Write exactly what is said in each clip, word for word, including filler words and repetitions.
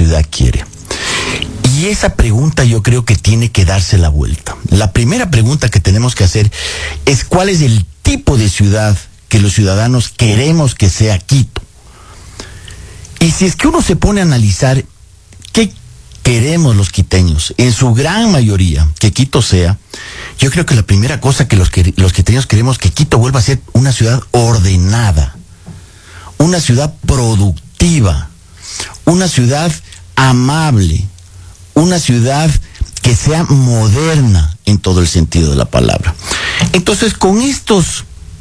ciudad quiere? Y esa pregunta yo creo que tiene que darse la vuelta. La primera pregunta que tenemos que hacer es cuál es el tipo de ciudad que los ciudadanos queremos que sea Quito. Y si es que uno se pone a analizar qué queremos los quiteños, en su gran mayoría, que Quito sea, yo creo que la primera cosa que los, que los quiteños queremos que Quito vuelva a ser una ciudad ordenada, una ciudad productiva, una ciudad amable, una ciudad que sea moderna en todo el sentido de la palabra. Entonces, con estos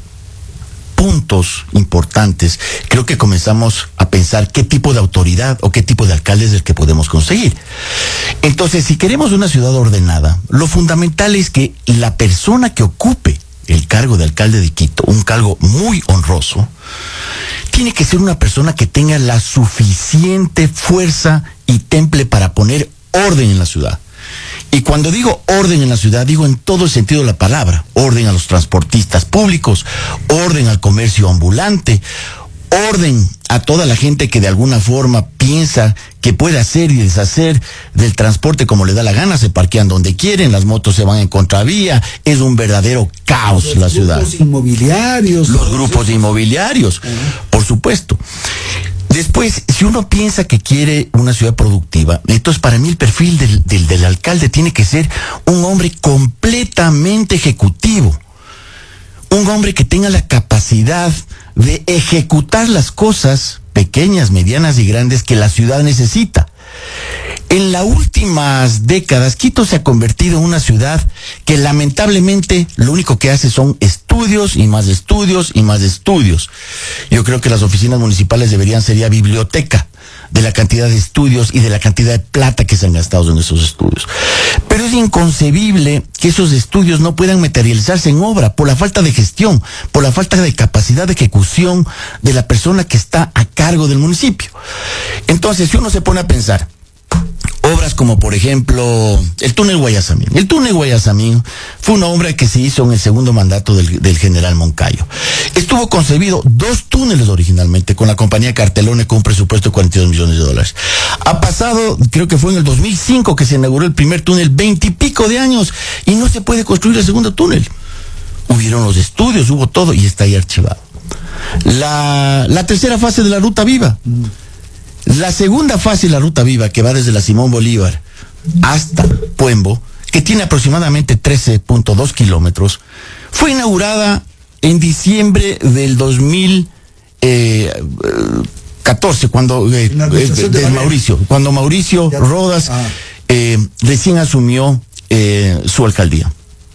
puntos importantes, creo que comenzamos a pensar qué tipo de autoridad o qué tipo de alcalde es el que podemos conseguir. Entonces, si queremos una ciudad ordenada, lo fundamental es que la persona que ocupe el cargo de alcalde de Quito, un cargo muy honroso, tiene que ser una persona que tenga la suficiente fuerza y temple para poner orden en la ciudad. Y cuando digo orden en la ciudad, digo en todo el sentido de la palabra. Orden a los transportistas públicos, orden al comercio ambulante, orden a toda la gente que de alguna forma piensa que puede hacer y deshacer del transporte como le da la gana, se parquean donde quieren, las motos se van en contravía, es un verdadero caos los la ciudad. Los grupos inmobiliarios. Los grupos inmobiliarios, uh-huh. Por supuesto. Después, si uno piensa que quiere una ciudad productiva, entonces para mí el perfil del, del, del alcalde tiene que ser un hombre completamente ejecutivo. Un hombre que tenga la capacidad de ejecutar las cosas pequeñas, medianas y grandes que la ciudad necesita. En las últimas décadas, Quito se ha convertido en una ciudad que lamentablemente lo único que hace son estudios y más estudios y más estudios. Yo creo que las oficinas municipales deberían ser ya biblioteca de la cantidad de estudios y de la cantidad de plata que se han gastado en esos estudios. Pero es inconcebible que esos estudios no puedan materializarse en obra por la falta de gestión, por la falta de capacidad de ejecución de la persona que está a cargo del municipio. Entonces, si uno se pone a pensar, obras como por ejemplo el túnel Guayasamín. El túnel Guayasamín fue una obra que se hizo en el segundo mandato del, del general Moncayo. Estuvo concebido dos túneles originalmente con la compañía Cartelone con un presupuesto de cuarenta y dos millones de dólares. Ha pasado, creo que fue en el dos mil cinco que se inauguró el primer túnel, veinte y pico de años y no se puede construir el segundo túnel. Hubieron los estudios, hubo todo y está ahí archivado. La, la tercera fase de la Ruta Viva. La segunda fase de la Ruta Viva, que va desde la Simón Bolívar hasta Puembo, que tiene aproximadamente trece punto dos kilómetros, fue inaugurada en diciembre del dos mil catorce, cuando eh, eh, de, de Mauricio, cuando Mauricio ya, Rodas ah. eh, recién asumió eh, su alcaldía.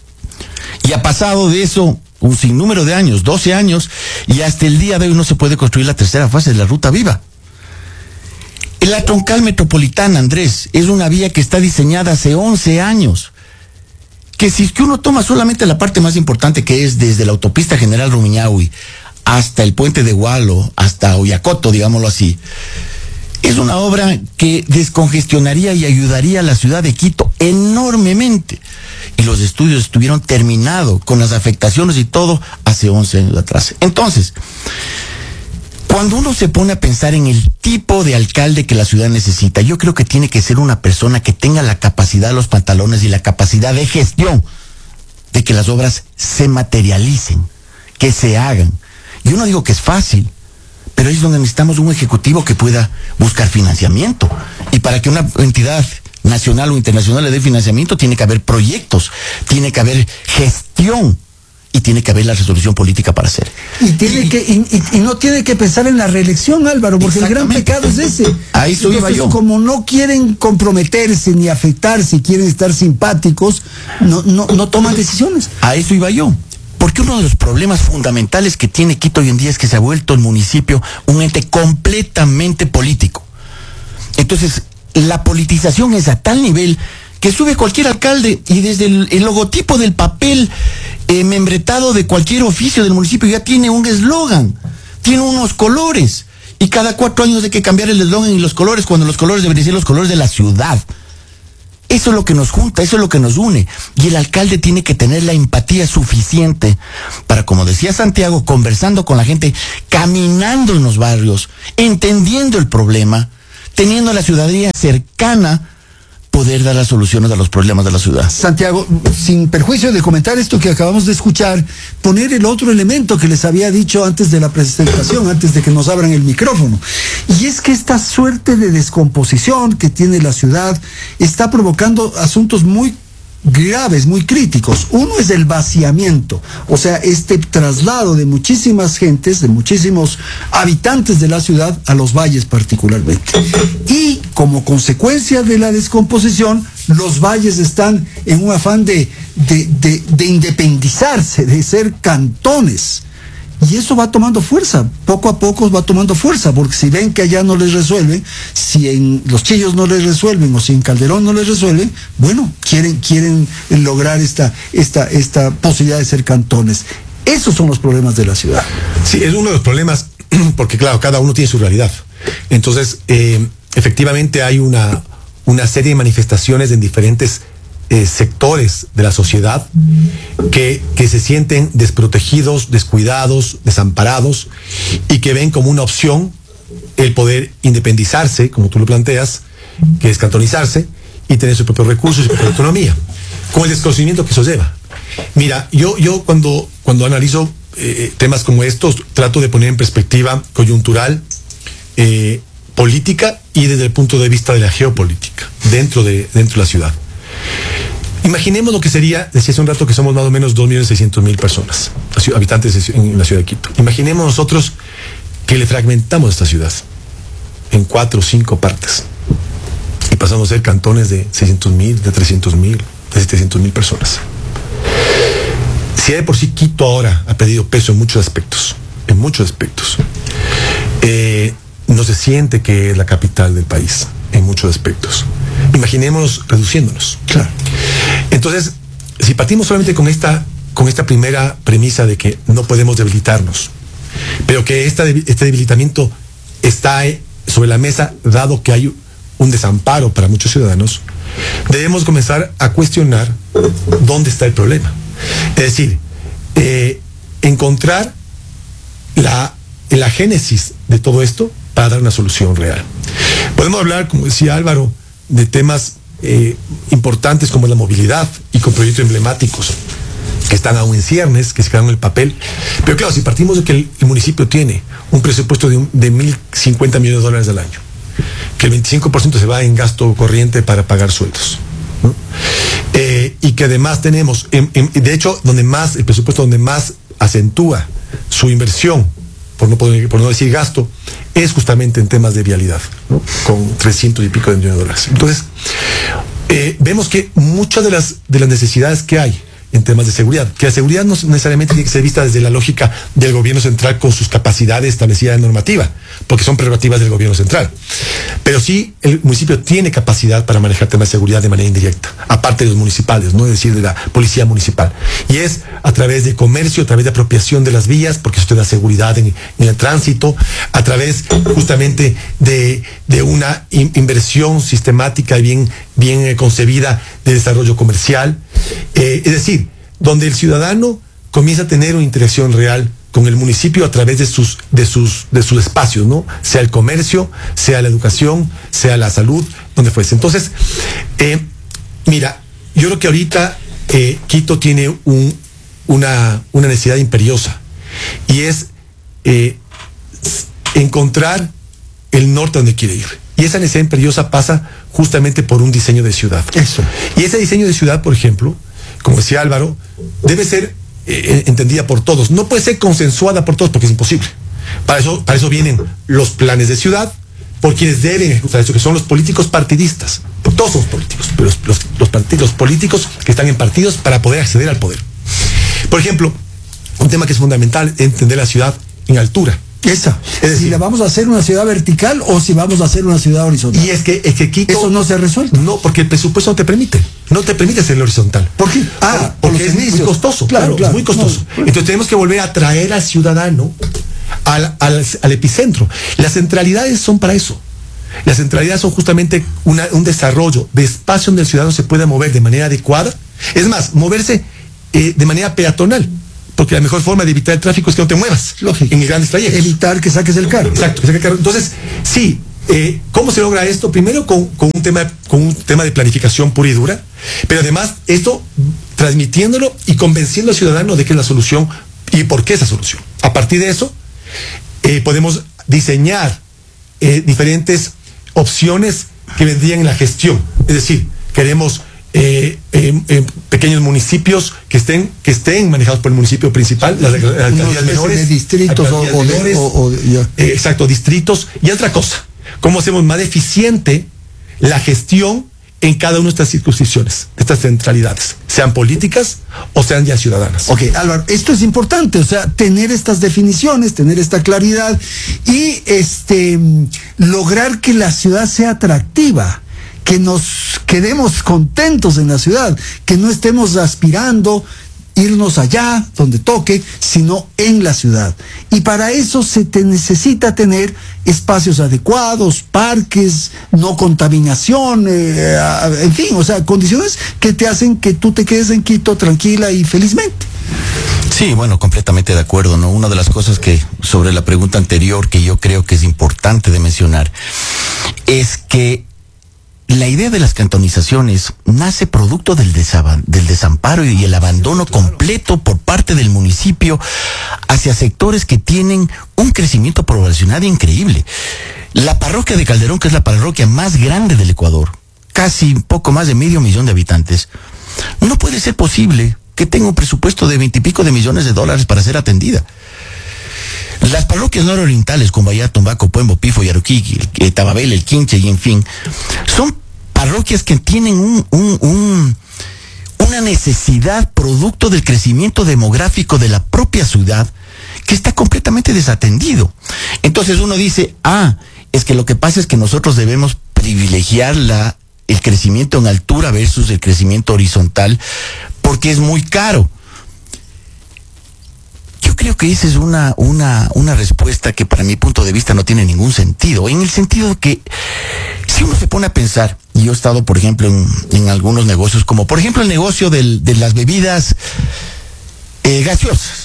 Y ha pasado de eso un sinnúmero de años, doce años, y hasta el día de hoy no se puede construir la tercera fase de la Ruta Viva. La troncal metropolitana, Andrés, es una vía que está diseñada hace once años. Que si es que uno toma solamente la parte más importante, que es desde la autopista General Rumiñahui hasta el puente de Hualo, hasta Oyacoto, digámoslo así, es una obra que descongestionaría y ayudaría a la ciudad de Quito enormemente. Y los estudios estuvieron terminados con las afectaciones y todo hace once años atrás. Entonces, cuando uno se pone a pensar en el tipo de alcalde que la ciudad necesita, yo creo que tiene que ser una persona que tenga la capacidad de los pantalones y la capacidad de gestión de que las obras se materialicen, que se hagan. Yo no digo que es fácil, pero es donde necesitamos un ejecutivo que pueda buscar financiamiento. Y para que una entidad nacional o internacional le dé financiamiento, tiene que haber proyectos, tiene que haber gestión. Y tiene que haber la resolución política para hacer. Y tiene y, que y, y, y no tiene que pensar en la reelección, Álvaro, porque el gran pecado es ese. A eso iba yo. Como no quieren comprometerse ni afectarse, quieren estar simpáticos, no, no, no toman decisiones. A eso iba yo. Porque uno de los problemas fundamentales que tiene Quito hoy en día es que se ha vuelto el municipio un ente completamente político. Entonces, la politización es a tal nivel que sube cualquier alcalde y desde el, el logotipo del papel eh, membretado de cualquier oficio del municipio ya tiene un eslogan, tiene unos colores, y cada cuatro años hay que cambiar el eslogan y los colores, cuando los colores deberían ser los colores de la ciudad. Eso es lo que nos junta, eso es lo que nos une, y el alcalde tiene que tener la empatía suficiente para, como decía Santiago, conversando con la gente, caminando en los barrios, entendiendo el problema, teniendo a la ciudadanía cercana, poder dar las soluciones a los problemas de la ciudad. Santiago, sin perjuicio de comentar esto que acabamos de escuchar, poner el otro elemento que les había dicho antes de la presentación, antes de que nos abran el micrófono. Y es que esta suerte de descomposición que tiene la ciudad está provocando asuntos muy graves, muy críticos. Uno es el vaciamiento, o sea, este traslado de muchísimas gentes, de muchísimos habitantes de la ciudad a los valles particularmente. Y como consecuencia de la descomposición, los valles están en un afán de, de, de, de independizarse, de ser cantones. Y eso va tomando fuerza, poco a poco va tomando fuerza, porque si ven que allá no les resuelven, si en Los Chillos no les resuelven o si en Calderón no les resuelven, bueno, quieren, quieren lograr esta, esta, esta posibilidad de ser cantones. Esos son los problemas de la ciudad. Sí, es uno de los problemas, porque claro, cada uno tiene su realidad. Entonces, eh, efectivamente hay una, una serie de manifestaciones en diferentes Eh, sectores de la sociedad que, que se sienten desprotegidos, descuidados, desamparados y que ven como una opción el poder independizarse, como tú lo planteas, que es cantonizarse y tener sus propios recursos y su propia autonomía, con el desconocimiento que eso lleva. Mira, yo, yo cuando, cuando analizo eh, temas como estos, trato de poner en perspectiva coyuntural, eh, política y desde el punto de vista de la geopolítica dentro de, dentro de la ciudad. Imaginemos lo que sería, decía hace un rato que somos más o menos dos millones seiscientos mil personas, habitantes en la ciudad de Quito. Imaginemos nosotros que le fragmentamos esta ciudad en cuatro o cinco partes y pasamos a ser cantones de seiscientos mil, de trescientos mil, de setecientos mil personas. Si de por sí Quito ahora ha perdido peso en muchos aspectos, en muchos aspectos, eh, no se siente que es la capital del país en muchos aspectos. Imaginémonos reduciéndonos. Claro. Entonces, si partimos solamente con esta, con esta primera premisa de que no podemos debilitarnos, pero que esta, este debilitamiento está sobre la mesa, dado que hay un desamparo para muchos ciudadanos, debemos comenzar a cuestionar dónde está el problema. Es decir, eh, encontrar la, la génesis de todo esto para dar una solución real. Podemos hablar, como decía Álvaro, de temas eh, importantes como la movilidad y con proyectos emblemáticos que están aún en ciernes, que se quedan en el papel. Pero claro, si partimos de que el, el municipio tiene un presupuesto de, un, de mil cincuenta millones de dólares al año, que el veinticinco por ciento se va en gasto corriente para pagar sueldos, ¿no? Eh, y que además tenemos, en, en, de hecho, donde más, el presupuesto donde más acentúa su inversión, por no, poder, por no decir gasto, es justamente en temas de vialidad, ¿no? Con trescientos y pico de millones de dólares. Entonces, eh, vemos que muchas de las, de las necesidades que hay en temas de seguridad, que la seguridad no necesariamente tiene que ser vista desde la lógica del gobierno central con sus capacidades establecidas en normativa, porque son prerrogativas del gobierno central. Pero sí, el municipio tiene capacidad para manejar temas de seguridad de manera indirecta, aparte de los municipales, no es decir, de la policía municipal. Y es a través de comercio, a través de apropiación de las vías, porque eso te da seguridad en, en el tránsito, a través justamente de, de una in, inversión sistemática y bien, bien eh, concebida de desarrollo comercial. Eh, es decir, donde el ciudadano comienza a tener una interacción real con el municipio a través de sus, de sus, de sus espacios, ¿no? Sea el comercio, sea la educación, sea la salud, donde fuese. Entonces, eh, mira, yo creo que ahorita eh, Quito tiene un, una, una necesidad imperiosa y es eh, encontrar el norte donde quiere ir. Y esa necesidad imperiosa pasa justamente por un diseño de ciudad. Eso. Y ese diseño de ciudad, por ejemplo, como decía Álvaro, debe ser eh, entendida por todos. No puede ser consensuada por todos porque es imposible. Para eso, para eso vienen los planes de ciudad, por quienes deben ejecutar eso, que son los políticos partidistas. Todos somos políticos, pero los, los, los partidos políticos que están en partidos para poder acceder al poder. Por ejemplo, un tema que es fundamental es entender la ciudad en altura. Esa. Es decir, si la vamos a hacer una ciudad vertical o si vamos a hacer una ciudad horizontal. Y es que, es que Quito, eso no se ha resuelto. No, porque el presupuesto no te permite. No te permite hacer el horizontal. ¿Por qué? Ah, porque por es muy costoso. Claro, Claro, claro. es muy costoso. No, bueno. Entonces tenemos que volver a traer al ciudadano al, al, al epicentro. Las centralidades son para eso. Las centralidades son justamente una, un desarrollo de espacio donde el ciudadano se pueda mover de manera adecuada. Es más, moverse eh, de manera peatonal. Porque la mejor forma de evitar el tráfico es que no te muevas. Lógico. En grandes trayectos. Evitar que saques el carro. Exacto, que saque el carro. Entonces, sí, Eh, ¿Cómo se logra esto? Primero con, con, un tema, con un tema de planificación pura y dura, pero además esto transmitiéndolo y convenciendo al ciudadano de que es la solución y por qué esa solución. A partir de eso, eh, podemos diseñar eh, diferentes opciones que vendrían en la gestión. Es decir, queremos eh, eh, eh, pequeños municipios que estén que estén manejados por el municipio principal, las alcaldías menores, de distritos o, o, menores, o, o yeah. eh, exacto, distritos. Y otra cosa, cómo hacemos más eficiente la gestión en cada una de estas circunscripciones, de estas centralidades, sean políticas o sean ya ciudadanas. Ok, Álvaro, esto es importante, o sea, tener estas definiciones, tener esta claridad y este lograr que la ciudad sea atractiva, que nos quedemos contentos en la ciudad, que no estemos aspirando irnos allá donde toque, sino en la ciudad. Y para eso se te necesita tener espacios adecuados, parques, no contaminación, eh, en fin, o sea, condiciones que te hacen que tú te quedes en Quito tranquila y felizmente. Sí, bueno, completamente de acuerdo, ¿no? Una de las cosas que, sobre la pregunta anterior, que yo creo que es importante de mencionar, es que la idea de las cantonizaciones nace producto del, desab- del desamparo y el abandono completo por parte del municipio hacia sectores que tienen un crecimiento poblacional increíble. La parroquia de Calderón, que es la parroquia más grande del Ecuador, casi poco más de medio millón de habitantes, no puede ser posible que tenga un presupuesto de veintipico de millones de dólares para ser atendida. Las parroquias nororientales, Cumbayá, Tumbaco, Puembo, Pifo, Yaruquí, el Tababel, el Quinche y en fin, son parroquias que tienen un, un, un, una necesidad producto del crecimiento demográfico de la propia ciudad que está completamente desatendido. Entonces uno dice, ah, es que lo que pasa es que nosotros debemos privilegiar la, el crecimiento en altura versus el crecimiento horizontal porque es muy caro. Yo creo que esa es una, una, una respuesta que para mi punto de vista no tiene ningún sentido, en el sentido que si uno se pone a pensar, y yo he estado por ejemplo en, en algunos negocios, como por ejemplo el negocio del, de las bebidas eh, gaseosas.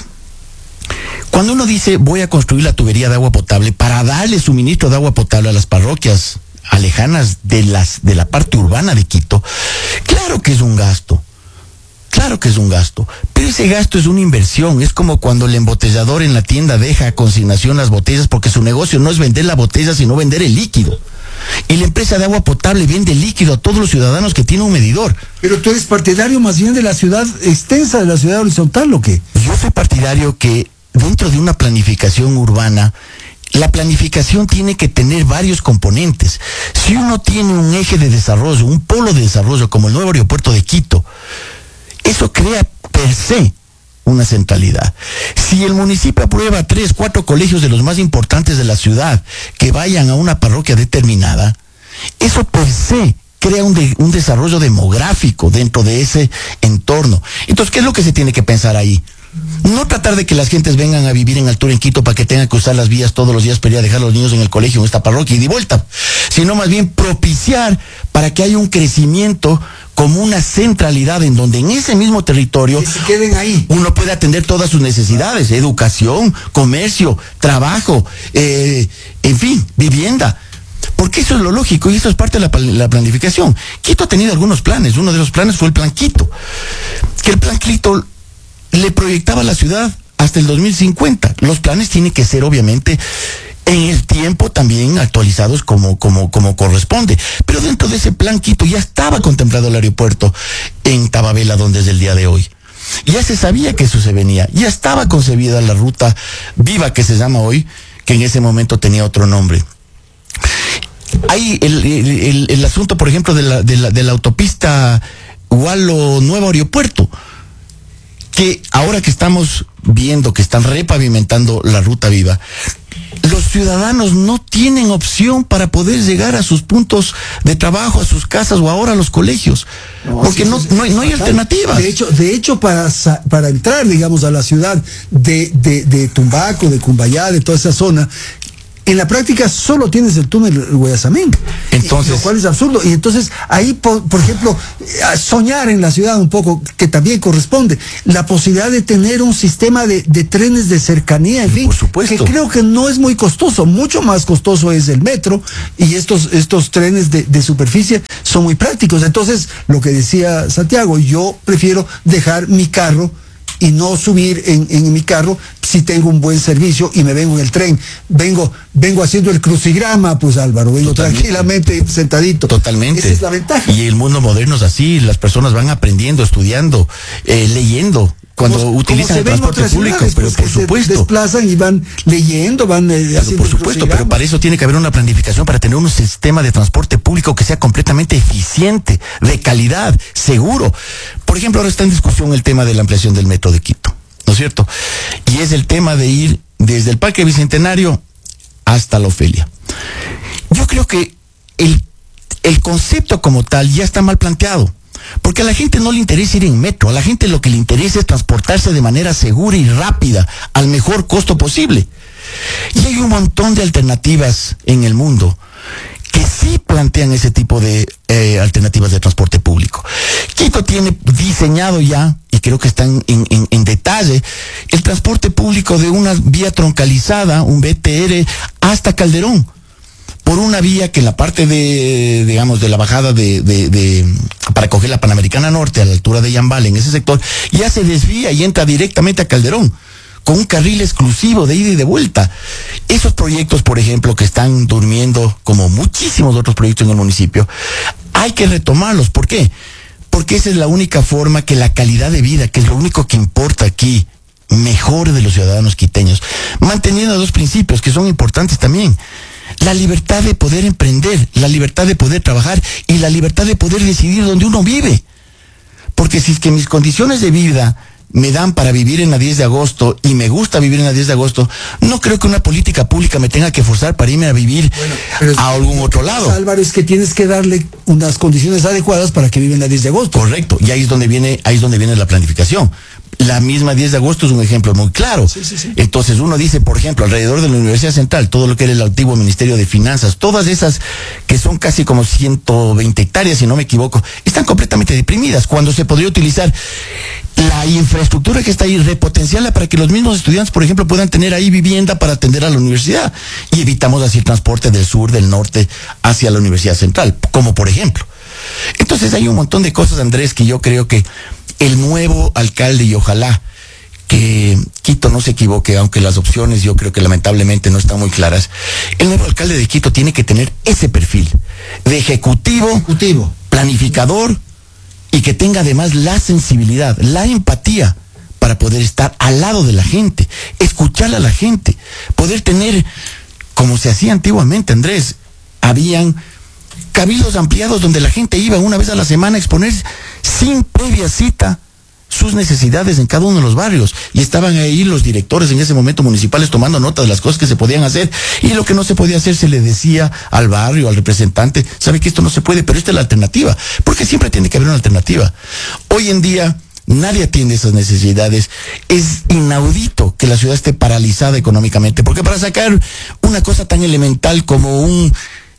Cuando uno dice voy a construir la tubería de agua potable para darle suministro de agua potable a las parroquias alejanas de las de la parte urbana de Quito, claro que es un gasto. Claro que es un gasto, pero ese gasto es una inversión. Es como cuando el embotellador en la tienda deja a consignación las botellas porque su negocio no es vender la botella, sino vender el líquido. Y la empresa de agua potable vende líquido a todos los ciudadanos que tienen un medidor. Pero tú eres partidario más bien de la ciudad extensa, de la ciudad horizontal, ¿o qué? Yo soy partidario que dentro de una planificación urbana, la planificación tiene que tener varios componentes. Si uno tiene un eje de desarrollo, un polo de desarrollo como el nuevo aeropuerto de Quito, eso crea per se una centralidad. Si el municipio aprueba tres, cuatro colegios de los más importantes de la ciudad que vayan a una parroquia determinada, eso per se crea un, de, un desarrollo demográfico dentro de ese entorno. Entonces, ¿qué es lo que se tiene que pensar ahí? No tratar de que las gentes vengan a vivir en altura en Quito para que tengan que usar las vías todos los días para ir a dejar a los niños en el colegio en esta parroquia y de vuelta, sino más bien propiciar para que haya un crecimiento como una centralidad en donde en ese mismo territorio que se queden ahí. Uno puede atender todas sus necesidades, educación, comercio, trabajo, eh, en fin, vivienda. Porque eso es lo lógico y eso es parte de la, la planificación. Quito ha tenido algunos planes, uno de los planes fue el Plan Quito, que el Plan Quito le proyectaba a la ciudad hasta el dos mil cincuenta. Los planes tienen que ser obviamente en el tiempo también actualizados como, como, como corresponde. Pero dentro de ese Plan Quito ya estaba contemplado el aeropuerto en Tababela, donde es el día de hoy. Ya se sabía que eso se venía. Ya estaba concebida la ruta viva que se llama hoy, que en ese momento tenía otro nombre. Hay el, el, el, el asunto, por ejemplo, de la, de la, de la autopista Hualo Nuevo Aeropuerto, que ahora que estamos viendo que están repavimentando la ruta viva, los ciudadanos no tienen opción para poder llegar a sus puntos de trabajo, a sus casas o ahora a los colegios, no, porque sí, no, sí, no, hay, no hay alternativas. De hecho, de hecho para, para entrar, digamos, a la ciudad de, de, de Tumbaco, de Cumbayá, de toda esa zona, En la práctica solo tienes el túnel Guayasamín. Entonces, lo cual es absurdo. Y entonces ahí, por, por ejemplo, soñar en la ciudad un poco, que también corresponde, la posibilidad de tener un sistema de, de trenes de cercanía, en fin, por supuesto, que creo que no es muy costoso. Mucho más costoso es el metro, y estos, estos trenes de, de superficie son muy prácticos. Entonces, lo que decía Santiago, yo prefiero dejar mi carro y no subir en, en mi carro si tengo un buen servicio y me vengo en el tren. Vengo, vengo haciendo el crucigrama, pues Álvaro, vengo Totalmente. tranquilamente sentadito. Totalmente. Esa es la ventaja. Y el mundo moderno es así, las personas van aprendiendo, estudiando, eh, leyendo. Cuando como, utilizan como el transporte público, ciudades, pero pues, por supuesto. Se desplazan y van leyendo, van eh, pero haciendo por supuesto, pero para eso tiene que haber una planificación, para tener un sistema de transporte público que sea completamente eficiente, de calidad, seguro. Por ejemplo, ahora está en discusión el tema de la ampliación del metro de Quito, ¿no es cierto? Y es el tema de ir desde el Parque Bicentenario hasta la Ofelia. Yo creo que el, el concepto como tal ya está mal planteado. Porque a la gente no le interesa ir en metro, a la gente lo que le interesa es transportarse de manera segura y rápida, al mejor costo posible. Y hay un montón de alternativas en el mundo que sí plantean ese tipo de eh, alternativas de transporte público. Quito tiene diseñado ya, y creo que está en, en, en detalle, el transporte público de una vía troncalizada, un B T R, hasta Calderón, por una vía que en la parte de, digamos, de la bajada de, de, de, para coger la Panamericana Norte a la altura de Yambala, en ese sector, ya se desvía y entra directamente a Calderón, con un carril exclusivo de ida y de vuelta. Esos proyectos, por ejemplo, que están durmiendo, como muchísimos otros proyectos en el municipio, hay que retomarlos. ¿Por qué? Porque esa es la única forma que la calidad de vida, que es lo único que importa aquí, mejore de los ciudadanos quiteños, manteniendo dos principios que son importantes también: la libertad de poder emprender, la libertad de poder trabajar y la libertad de poder decidir dónde uno vive. Porque si es que mis condiciones de vida me dan para vivir en la diez de agosto y me gusta vivir en la diez de agosto, no creo que una política pública me tenga que forzar para irme a vivir bueno, a algún otro lado. Álvaro, es que tienes que darle unas condiciones adecuadas para que viva en la diez de agosto. Correcto, y ahí es donde viene, ahí es donde viene la planificación. La misma diez de agosto es un ejemplo muy claro. Sí, sí, sí. Entonces uno dice, por ejemplo, alrededor de la Universidad Central, todo lo que era el antiguo Ministerio de Finanzas, todas esas que son casi como ciento veinte hectáreas, si no me equivoco, están completamente deprimidas, cuando se podría utilizar la infraestructura que está ahí, repotenciarla para que los mismos estudiantes, por ejemplo, puedan tener ahí vivienda para atender a la universidad, y evitamos así el transporte del sur, del norte, hacia la Universidad Central, como por ejemplo. Entonces hay un montón de cosas, Andrés, que yo creo que el nuevo alcalde, y ojalá que Quito no se equivoque, aunque las opciones yo creo que lamentablemente no están muy claras, el nuevo alcalde de Quito tiene que tener ese perfil de ejecutivo, ejecutivo, planificador, y que tenga además la sensibilidad, la empatía para poder estar al lado de la gente, escuchar a la gente, poder tener, como se hacía antiguamente, Andrés, habían cabildos ampliados donde la gente iba una vez a la semana a exponer sin previa cita sus necesidades en cada uno de los barrios, y estaban ahí los directores en ese momento municipales tomando nota de las cosas que se podían hacer, y lo que no se podía hacer se le decía al barrio, al representante, sabe que esto no se puede, pero esta es la alternativa, porque siempre tiene que haber una alternativa. Hoy en día nadie atiende esas necesidades. Es inaudito que la ciudad esté paralizada económicamente, porque para sacar una cosa tan elemental como un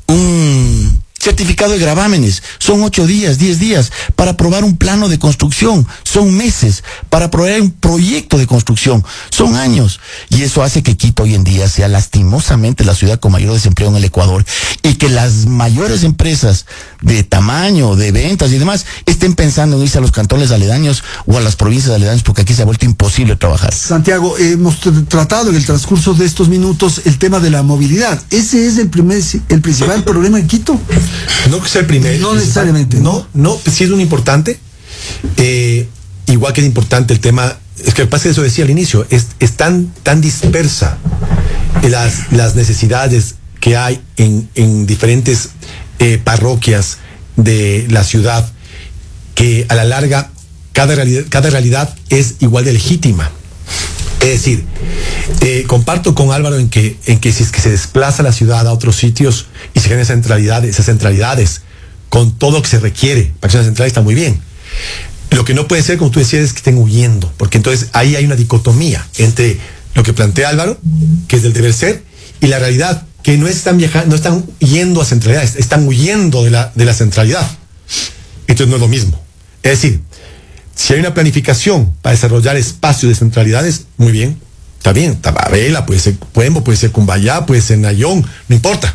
un certificado de gravámenes son ocho días, diez días. Para aprobar un plano de construcción son meses. Para aprobar un proyecto de construcción son años. Y eso hace que Quito hoy en día sea lastimosamente la ciudad con mayor desempleo en el Ecuador, y que las mayores empresas de tamaño, de ventas y demás estén pensando en irse a los cantones aledaños o a las provincias aledañas, porque aquí se ha vuelto imposible trabajar. Santiago, hemos tratado en el transcurso de estos minutos el tema de la movilidad. ¿Ese es el primer, el principal problema en Quito? No que sea el primer. No necesariamente. No, no, sí es un importante. Eh, igual que es importante el tema, es que pasa, eso decía al inicio, es, es tan, tan dispersa las, las necesidades que hay en, en diferentes eh, parroquias de la ciudad, que a la larga cada realidad, cada realidad es igual de legítima. Es decir, eh, comparto con Álvaro en que, en que si es que se desplaza la ciudad a otros sitios y se generan centralidades, esas centralidades, con todo lo que se requiere para que sea central, está muy bien. Lo que no puede ser, como tú decías, es que estén huyendo, porque entonces ahí hay una dicotomía entre lo que plantea Álvaro, que es del deber ser, y la realidad, que no están viajando, no están yendo a centralidad, están huyendo de la, de la centralidad. Entonces no es lo mismo. Es decir, si hay una planificación para desarrollar espacios de centralidades, muy bien, está bien, Tababela, puede ser Puembo, puede ser Cumbayá, puede ser Nayón, no importa.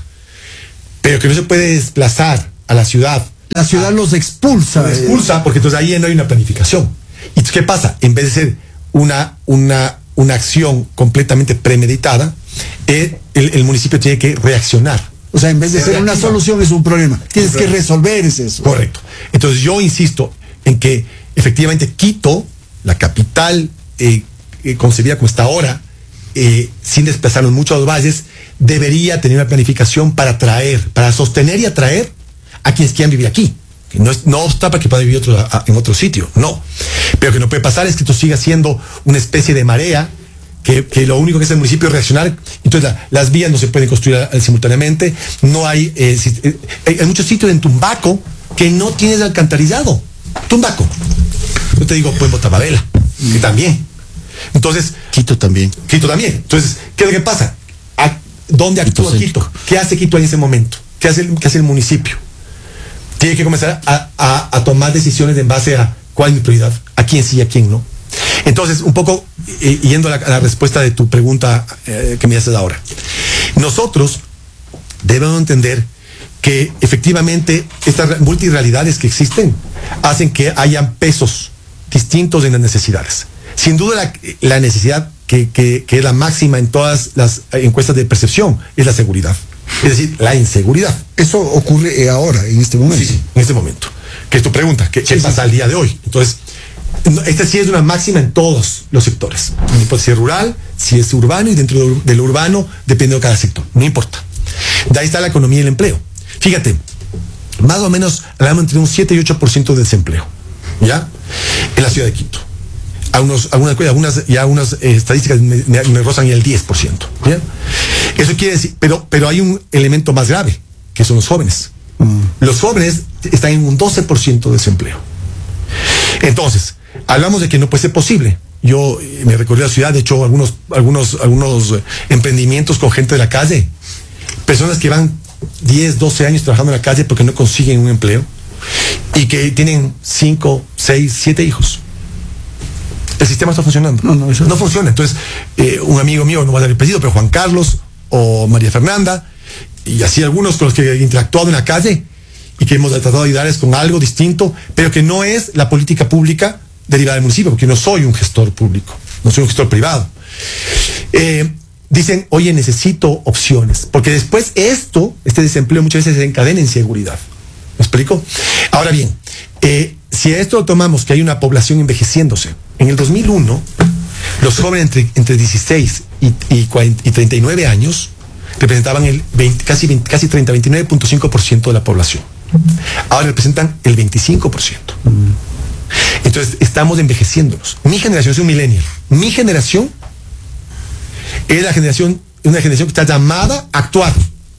Pero que no se puede desplazar a la ciudad. La ciudad a, los expulsa. Los expulsa, porque entonces ahí no hay una planificación. ¿Y qué pasa? En vez de ser una, una, una acción completamente premeditada, el, el, el municipio tiene que reaccionar. O sea, en vez de ser una solución es un problema. Tienes que resolver ese eso. Correcto. Entonces yo insisto en que efectivamente Quito, la capital eh, eh, concebida como está ahora, eh, sin desplazarnos mucho a los valles, debería tener una planificación para atraer, para sostener y atraer a quienes quieran vivir aquí. Que no, es, no obsta para que puedan vivir otro, a, en otro sitio, no. Pero que no puede pasar es que esto siga siendo una especie de marea, que, que lo único que hace el municipio es reaccionar. Entonces la, las vías no se pueden construir a, a, simultáneamente. No hay, eh, si, eh, hay, hay muchos sitios en Tumbaco que no tienes alcantarizado. Tumbaco. Yo te digo, Pueblo Tababela, que también. Entonces, Quito también. Quito también. Entonces, ¿qué es lo que pasa? ¿A ¿Dónde actúa Quito, Quito? ¿Qué hace Quito en ese momento? ¿Qué hace el, qué hace el municipio? Tiene que comenzar a, a, a tomar decisiones en base a cuál es mi prioridad, a quién sí y a quién no. Entonces, un poco eh, yendo a la, a la respuesta de tu pregunta eh, que me haces ahora. Nosotros debemos entender que efectivamente estas multirrealidades que existen hacen que hayan pesos distintos en las necesidades. Sin duda la, la necesidad que, que, que es la máxima en todas las encuestas de percepción es la seguridad. Es decir, la inseguridad. Eso ocurre ahora, en este momento. Sí, sí, en este momento. Que es tu pregunta, ¿qué, sí, qué pasa sí. al día de hoy? Entonces, esta sí es una máxima en todos los sectores. No importa si es rural, si es urbano, y dentro de lo urbano, depende de cada sector. No importa. De ahí está la economía y el empleo. Fíjate, más o menos hablamos entre un siete y ocho por ciento de desempleo, ¿ya? En la ciudad de Quito. Algunos, algunas, algunas, ya unas eh, estadísticas me, me, me rozan el diez por ciento. ¿Ya? Eso quiere decir, pero, pero hay un elemento más grave, que son los jóvenes. Mm. Los jóvenes están en un doce por ciento de desempleo. Entonces, hablamos de que no puede ser posible. Yo eh, me recorrí la ciudad, de hecho, algunos, algunos, algunos eh, emprendimientos con gente de la calle, personas que van diez, doce años trabajando en la calle porque no consiguen un empleo y que tienen cinco, seis, siete hijos. El sistema está funcionando. No, no, eso no funciona. Entonces, eh, un amigo mío, no va a dar el apellido, pero Juan Carlos o María Fernanda, y así algunos con los que he interactuado en la calle y que hemos tratado de ayudarles con algo distinto, pero que no es la política pública derivada del municipio, porque no soy un gestor público, no soy un gestor privado. Eh, dicen, oye, necesito opciones, porque después esto, este desempleo muchas veces se encadena en inseguridad. ¿Me explico? Ahora bien, eh, si a esto tomamos que hay una población envejeciéndose, en el dos mil uno, los jóvenes entre, entre dieciséis y, y, y treinta y nueve años representaban el veinte, casi, veinte, casi treinta, veintinueve punto cinco por ciento de la población. Ahora representan el veinticinco por ciento. Entonces, estamos envejeciéndonos. Mi generación es un millennial. Mi generación es la generación, una generación que está llamada a actuar.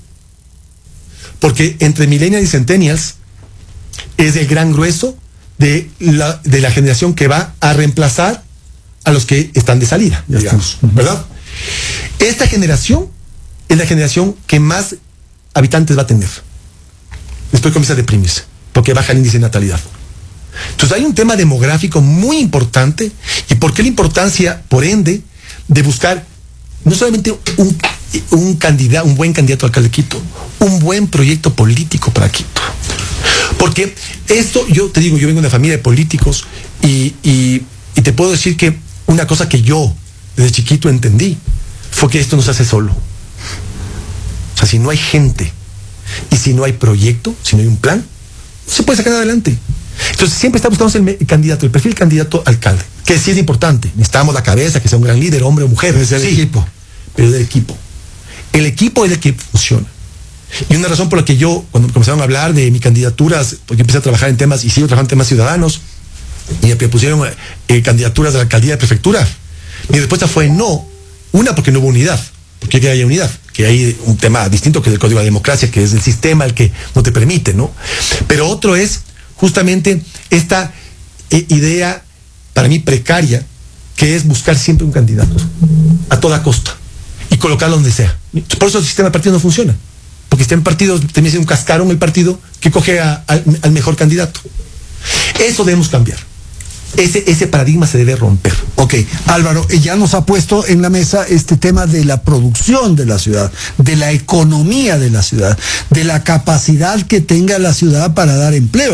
Porque entre millennials y centennials es el gran grueso de la, de la generación que va a reemplazar a los que están de salida, ya digamos, estamos. ¿Verdad? Esta generación es la generación que más habitantes va a tener. Después comienza a deprimirse, porque baja el índice de natalidad. Entonces hay un tema demográfico muy importante. ¿Y por qué la importancia, por ende, de buscar no solamente un, un candidato, un buen candidato a alcalde de Quito, un buen proyecto político para Quito? Porque esto, yo te digo, yo vengo de una familia de políticos y, y, y te puedo decir que una cosa que yo desde chiquito entendí fue que esto no se hace solo. O sea, si no hay gente y si no hay proyecto, si no hay un plan, no se puede sacar adelante. Entonces siempre está buscando el, el candidato, el perfil del candidato alcalde, que sí es importante. Necesitamos la cabeza, que sea un gran líder, hombre o mujer. Pero es el sí, equipo. Pero es el equipo. El equipo es el que funciona. Y una razón por la que yo, cuando comenzaron a hablar de mi candidaturas, porque empecé a trabajar en temas y sigo trabajando en temas ciudadanos, y me pusieron eh, candidaturas a la alcaldía de prefectura, mi respuesta fue no. Una, porque no hubo unidad. Porque que haya unidad, que hay un tema distinto que es el Código de Democracia, que es el sistema el que no te permite, ¿no? Pero otro es justamente esta eh, idea, para mí precaria, que es buscar siempre un candidato, a toda costa. y colocarlo donde sea. Por eso el sistema de partidos no funciona. Porque está en partidos, también es un cascarón el partido que coge a, a, al mejor candidato. Eso debemos cambiar. Ese, ese paradigma se debe romper. Ok, Álvaro, ya nos ha puesto en la mesa este tema de la producción de la ciudad, de la economía de la ciudad, de la capacidad que tenga la ciudad para dar empleo.